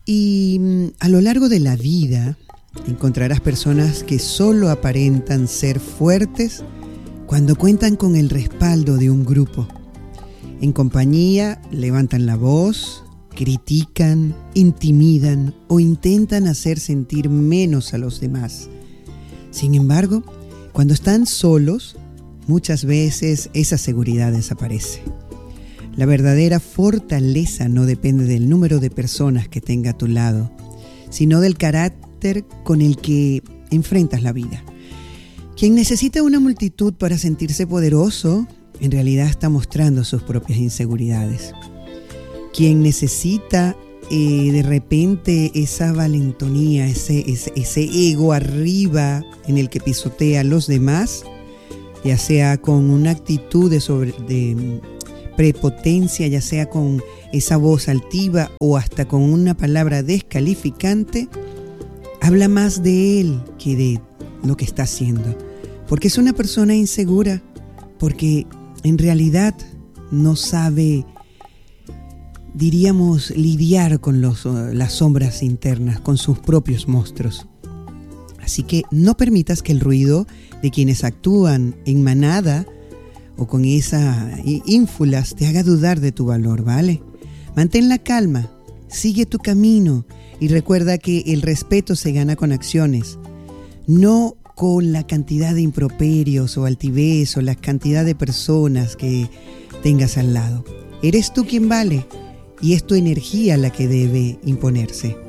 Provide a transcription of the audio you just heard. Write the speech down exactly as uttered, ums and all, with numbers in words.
Y mm, a lo largo de la vida encontrarás personas que solo aparentan ser fuertes cuando cuentan con el respaldo de un grupo. En compañía levantan la voz, critican, intimidan o intentan hacer sentir menos a los demás. Sin embargo, cuando están solos, muchas veces esa seguridad desaparece. La verdadera fortaleza no depende del número de personas que tenga a tu lado, sino del carácter con el que enfrentas la vida. Quien necesita una multitud para sentirse poderoso, en realidad está mostrando sus propias inseguridades. Quien necesita eh, de repente esa valentonía, ese, ese, ese ego arriba en el que pisotea a los demás, ya sea con una actitud de, sobre, de prepotencia, ya sea con esa voz altiva o hasta con una palabra descalificante, habla más de él que de lo que está haciendo, porque es una persona insegura, porque en realidad no sabe, diríamos, lidiar con los, las sombras internas, con sus propios monstruos. Así que no permitas que el ruido de quienes actúan en manada o con esa ínfulas te haga dudar de tu valor, ¿vale? Mantén la calma, sigue tu camino y recuerda que el respeto se gana con acciones, no con la cantidad de improperios o altivez o la cantidad de personas que tengas al lado. Eres tú quien vale y es tu energía la que debe imponerse.